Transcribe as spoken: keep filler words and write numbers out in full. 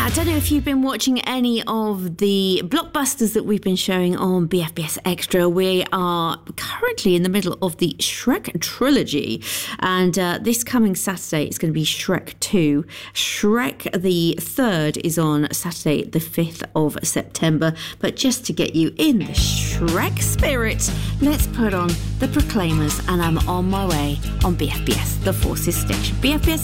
I don't know if you've been watching any of the blockbusters that we've been showing on B F B S Extra. We are currently in the middle of the Shrek trilogy, and uh, this coming Saturday is going to be Shrek two. Shrek the third is on Saturday the fifth of September. But just to get you in the Shrek spirit, let's put on The Proclaimers, and I'm on my way on B F B S, the Forces Station. B F B S